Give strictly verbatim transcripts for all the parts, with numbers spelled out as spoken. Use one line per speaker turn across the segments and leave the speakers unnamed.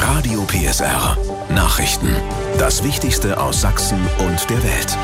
Radio P S R. Nachrichten. Das Wichtigste aus Sachsen und der Welt.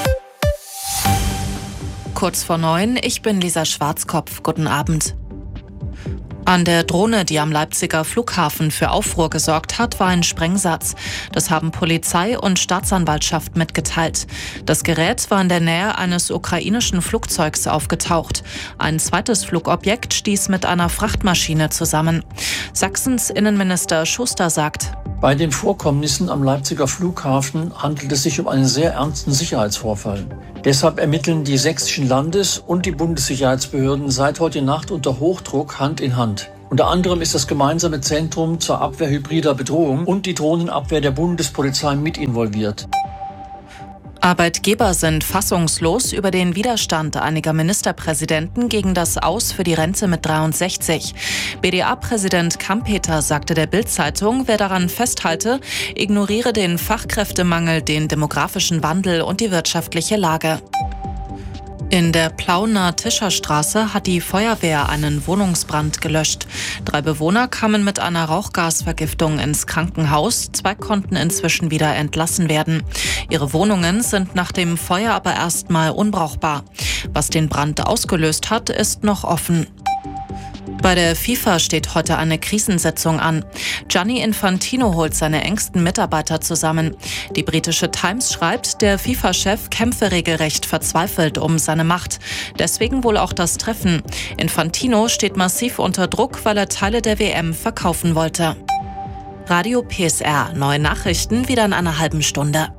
Kurz vor neun, ich bin Lisa Schwarzkopf. Guten Abend. An der Drohne, die am Leipziger Flughafen für Aufruhr gesorgt hat, war ein Sprengsatz. Das haben Polizei und Staatsanwaltschaft mitgeteilt. Das Gerät war in der Nähe eines ukrainischen Flugzeugs aufgetaucht. Ein zweites Flugobjekt stieß mit einer Frachtmaschine zusammen. Sachsens Innenminister Schuster sagt:
Bei den Vorkommnissen am Leipziger Flughafen handelt es sich um einen sehr ernsten Sicherheitsvorfall. Deshalb ermitteln die sächsischen Landes- und die Bundessicherheitsbehörden seit heute Nacht unter Hochdruck Hand in Hand. Unter anderem ist das gemeinsame Zentrum zur Abwehr hybrider Bedrohung und die Drohnenabwehr der Bundespolizei mit involviert.
Arbeitgeber sind fassungslos über den Widerstand einiger Ministerpräsidenten gegen das Aus für die Rente mit dreiundsechzig. B D A-Präsident Kampeter sagte der Bild-Zeitung, wer daran festhalte, ignoriere den Fachkräftemangel, den demografischen Wandel und die wirtschaftliche Lage. In der Plauner Tischerstraße hat die Feuerwehr einen Wohnungsbrand gelöscht. Drei Bewohner kamen mit einer Rauchgasvergiftung ins Krankenhaus. Zwei konnten inzwischen wieder entlassen werden. Ihre Wohnungen sind nach dem Feuer aber erstmal unbrauchbar. Was den Brand ausgelöst hat, ist noch offen. Bei der FIFA steht heute eine Krisensitzung an. Gianni Infantino holt seine engsten Mitarbeiter zusammen. Die britische Times schreibt, der FIFA-Chef kämpfe regelrecht verzweifelt um seine Macht. Deswegen wohl auch das Treffen. Infantino steht massiv unter Druck, weil er Teile der W M verkaufen wollte. Radio P S R. Neue Nachrichten wieder in einer halben Stunde.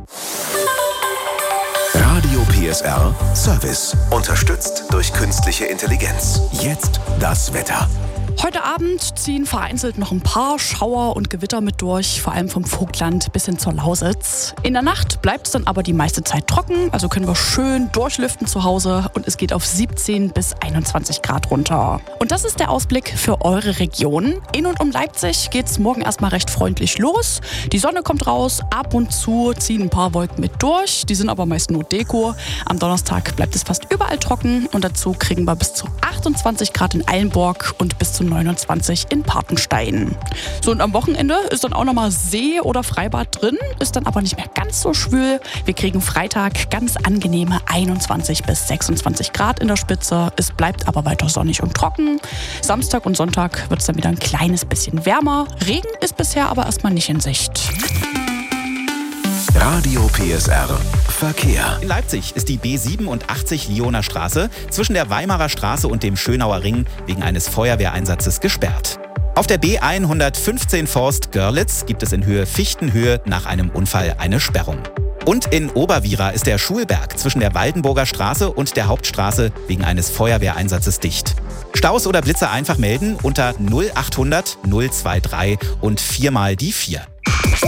Radio P S R Service. Unterstützt durch künstliche Intelligenz. Jetzt das Wetter.
Heute Abend ziehen vereinzelt noch ein paar Schauer und Gewitter mit durch, vor allem vom Vogtland bis hin zur Lausitz. In der Nacht bleibt es dann aber die meiste Zeit trocken, also können wir schön durchlüften zu Hause und es geht auf siebzehn bis einundzwanzig Grad runter. Und das ist der Ausblick für eure Region. In und um Leipzig geht es morgen erstmal recht freundlich los. Die Sonne kommt raus, ab und zu ziehen ein paar Wolken mit durch, die sind aber meist nur Deko. Am Donnerstag bleibt es fast überall trocken und dazu kriegen wir bis zu achtundzwanzig Grad in Eilenburg und bis zu neunundzwanzig in Papenstein. So, und am Wochenende ist dann auch nochmal See- oder Freibad drin, ist dann aber nicht mehr ganz so schwül. Wir kriegen Freitag ganz angenehme einundzwanzig bis sechsundzwanzig Grad in der Spitze. Es bleibt aber weiter sonnig und trocken. Samstag und Sonntag wird es dann wieder ein kleines bisschen wärmer. Regen ist bisher aber erstmal nicht in Sicht.
Radio P S R Verkehr.
In Leipzig ist die B siebenundachtzig Lioner Straße zwischen der Weimarer Straße und dem Schönauer Ring wegen eines Feuerwehreinsatzes gesperrt. Auf der B hundertfünfzehn Forst Görlitz gibt es in Höhe Fichtenhöhe nach einem Unfall eine Sperrung. Und in Oberwiera ist der Schulberg zwischen der Waldenburger Straße und der Hauptstraße wegen eines Feuerwehreinsatzes dicht. Staus oder Blitze einfach melden unter null achthundert null drei drei und viermal die vier.